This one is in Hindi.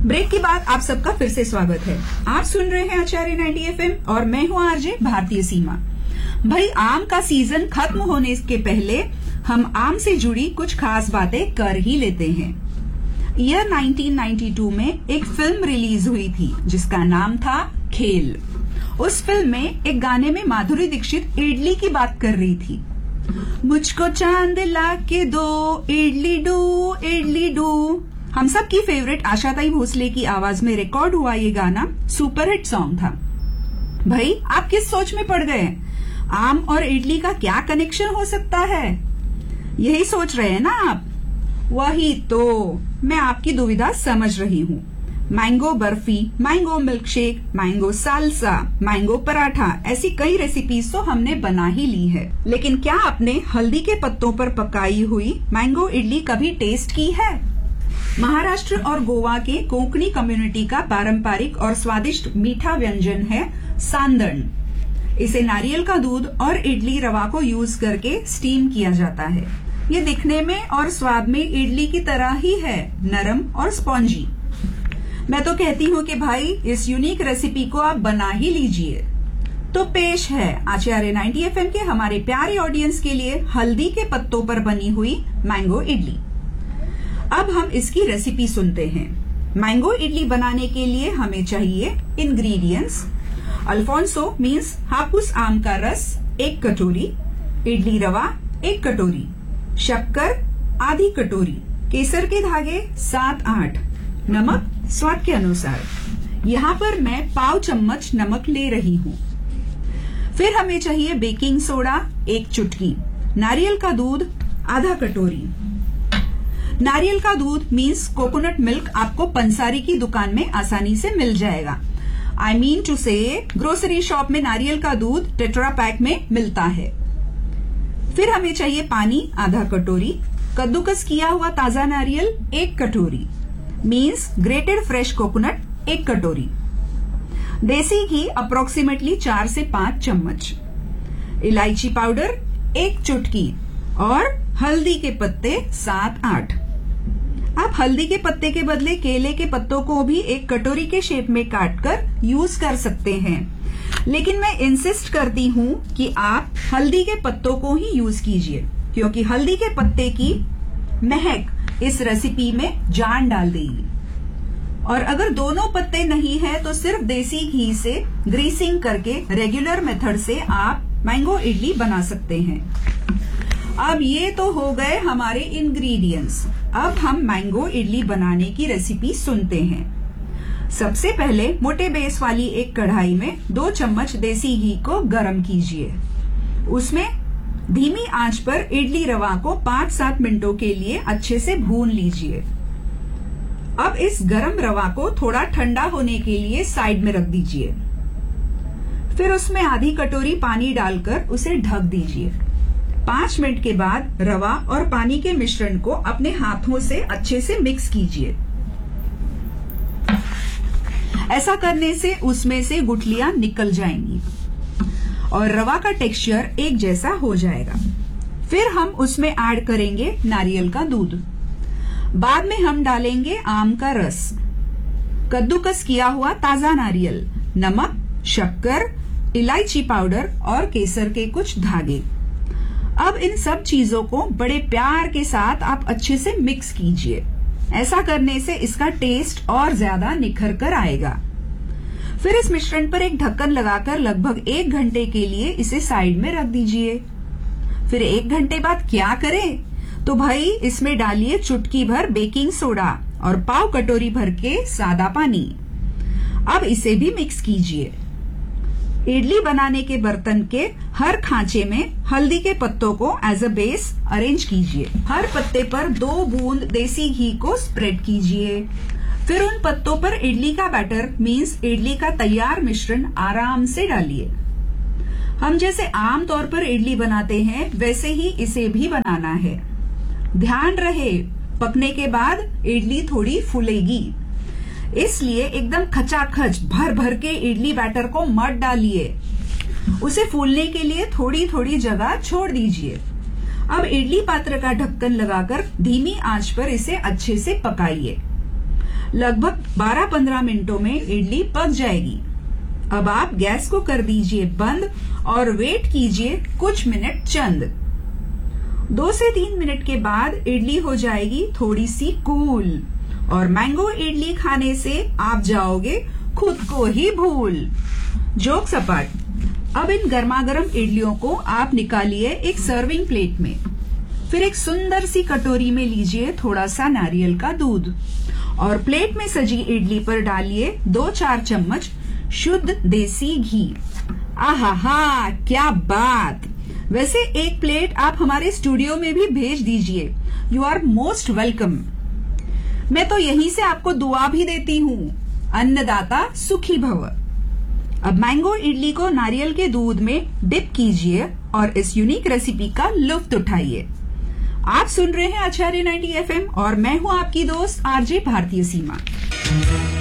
ब्रेक के बाद आप सबका फिर से स्वागत है। आप सुन रहे हैं आचार्य 90 एफएम और मैं हूं आरजे भारतीय सीमा। भाई, आम का सीजन खत्म होने के पहले हम आम से जुड़ी कुछ खास बातें कर ही लेते हैं। ईयर 1992 में एक फिल्म रिलीज हुई थी जिसका नाम था खेल। उस फिल्म में एक गाने में माधुरी दीक्षित इडली की बात कर रही थी। मुझको चांद ला के दो, इडली डू इडली डू। हम सब की फेवरेट आशाताई भोसले की आवाज में रिकॉर्ड हुआ ये गाना सुपरहिट सॉन्ग था। भाई, आप किस सोच में पड़ गए? आम और इडली का क्या कनेक्शन हो सकता है? यही सोच रहे हैं ना आप? वही तो मैं आपकी दुविधा समझ रही हूँ। Mango barfi, mango milk shake, mango salsa, mango paratha, ऐसी कई रेसिपीज तो हमने बना ही ली है, लेकिन क्या आपने हल्दी के पत्तों पर पकाई हुई मैंगो इडली कभी टेस्ट की है? महाराष्ट्र और गोवा के कोंकणी कम्युनिटी का पारंपरिक और स्वादिष्ट मीठा व्यंजन है सांदण। इसे नारियल का दूध और इडली रवा को यूज करके स्टीम किया जाता है। ये दिखने में और स्वाद में इडली की तरह ही है, नरम और स्पॉन्जी। मैं तो कहती हूँ कि भाई, इस यूनिक रेसिपी को आप बना ही लीजिए। तो पेश है आचार्य 90 एफएम के हमारे प्यारे ऑडियंस के लिए हल्दी के पत्तों पर बनी हुई मैंगो इडली। अब हम इसकी रेसिपी सुनते हैं। मैंगो इडली बनाने के लिए हमें चाहिए इंग्रेडिएंट्स। अल्फोंसो मीन्स हापुस आम का रस 1 कटोरी, इडली रवा 1 कटोरी, शक्कर आधी कटोरी, केसर के धागे 7-8, नमक स्वाद के अनुसार। यहाँ पर मैं पाव चम्मच नमक ले रही हूँ। फिर हमें चाहिए बेकिंग सोडा 1 चुटकी, नारियल का दूध आधा कटोरी। नारियल का दूध मीन्स कोकोनट मिल्क आपको पंसारी की दुकान में आसानी से मिल जाएगा। आई मीन टू से ग्रोसरी शॉप में नारियल का दूध टेट्रा पैक में मिलता है। फिर हमें चाहिए पानी आधा कटोरी, कद्दूकस किया हुआ ताजा नारियल 1 कटोरी, मीन्स ग्रेटेड फ्रेश कोकोनट 1 कटोरी, देसी घी अप्रोक्सीमेटली 4 से 5 चम्मच, इलायची पाउडर 1 चुटकी और हल्दी के पत्ते 7-8। आप हल्दी के पत्ते के बदले केले के पत्तों को भी 1 कटोरी के शेप में काटकर यूज कर सकते हैं, लेकिन मैं इंसिस्ट करती हूँ कि आप हल्दी के पत्तों को ही यूज कीजिए, क्योंकि हल्दी के पत्ते की महक इस रेसिपी में जान डाल देगी। और अगर दोनों पत्ते नहीं है तो सिर्फ देसी घी से ग्रीसिंग करके रेगुलर मेथड से आप मैंगो इडली बना सकते हैं। अब ये तो हो गए हमारे इंग्रेडिएंट्स। अब हम मैंगो इडली बनाने की रेसिपी सुनते हैं। सबसे पहले मोटे बेस वाली एक कढ़ाई में 2 चम्मच देसी घी को गरम कीजिए। उसमें धीमी आंच पर इडली रवा को 5-7 मिनटों के लिए अच्छे से भून लीजिए। अब इस गरम रवा को थोड़ा ठंडा होने के लिए साइड में रख दीजिए। फिर उसमें आधी कटोरी पानी डालकर उसे ढक दीजिए। 5 मिनट के बाद रवा और पानी के मिश्रण को अपने हाथों से अच्छे से मिक्स कीजिए। ऐसा करने से उसमें से गुठलियां निकल जाएंगी और रवा का टेक्सचर एक जैसा हो जाएगा। फिर हम उसमें ऐड करेंगे नारियल का दूध। बाद में हम डालेंगे आम का रस, कद्दूकस किया हुआ ताजा नारियल, नमक, शक्कर, इलायची पाउडर और केसर के कुछ धागे। अब इन सब चीजों को बड़े प्यार के साथ आप अच्छे से मिक्स कीजिए। ऐसा करने से इसका टेस्ट और ज्यादा निखर कर आएगा। फिर इस मिश्रण पर एक ढक्कन लगाकर लगभग 1 घंटे के लिए इसे साइड में रख दीजिए। फिर 1 घंटे बाद क्या करें? तो भाई, इसमें डालिए चुटकी भर बेकिंग सोडा और पाव कटोरी भर के सादा पानी। अब इसे भी मिक्स कीजिए। इडली बनाने के बर्तन के हर खांचे में हल्दी के पत्तों को एज अ बेस अरेंज कीजिए। हर पत्ते पर 2 बूंद देसी घी को स्प्रेड कीजिए। फिर उन पत्तों पर इडली का बैटर मीन्स इडली का तैयार मिश्रण आराम से डालिए। हम जैसे आम तौर पर इडली बनाते हैं वैसे ही इसे भी बनाना है। ध्यान रहे, पकने के बाद इडली थोड़ी फूलेगी, इसलिए एकदम खचाखच भर भर के इडली बैटर को मत डालिए। उसे फूलने के लिए थोड़ी थोड़ी जगह छोड़ दीजिए। अब इडली पात्र का ढक्कन लगाकर धीमी आंच पर इसे अच्छे से पकाइए। लगभग 12-15 मिनटों में इडली पक जाएगी। अब आप गैस को कर दीजिए बंद और वेट कीजिए कुछ मिनट चंद। 2 से 3 मिनट के बाद इडली हो जाएगी थोड़ी सी कूल और मैंगो इडली खाने से आप जाओगे खुद को ही भूल। जोक सपाट। अब इन गर्मागर्म इडलियों को आप निकालिए एक सर्विंग प्लेट में। फिर एक सुंदर सी कटोरी में लीजिए थोड़ा सा नारियल का दूध और प्लेट में सजी इडली पर डालिए 2-4 चम्मच शुद्ध देसी घी। आहा हा, क्या बात। वैसे एक प्लेट आप हमारे स्टूडियो में भी भेज दीजिए। You are most welcome. मैं तो यहीं से आपको दुआ भी देती हूँ, अन्नदाता सुखी भव। अब मैंगो इडली को नारियल के दूध में डिप कीजिए और इस यूनिक रेसिपी का लुत्फ उठाइए। आप सुन रहे हैं आचार्य 90 FM और मैं हूँ आपकी दोस्त आरजे भारतीय सीमा।